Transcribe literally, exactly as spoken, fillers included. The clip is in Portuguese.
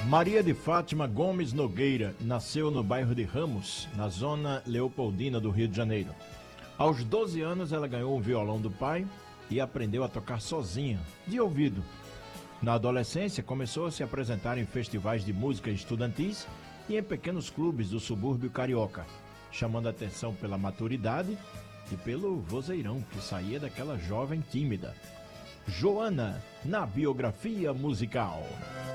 Maria de Fátima Gomes Nogueira nasceu no bairro de Ramos, na zona leopoldina do Rio de Janeiro. Aos doze anos, ela ganhou um violão do pai e aprendeu a tocar sozinha, de ouvido. Na adolescência, começou a se apresentar em festivais de música estudantis e em pequenos clubes do subúrbio carioca, chamando a atenção pela maturidade e pelo vozeirão que saía daquela jovem tímida. Joana, na biografia musical.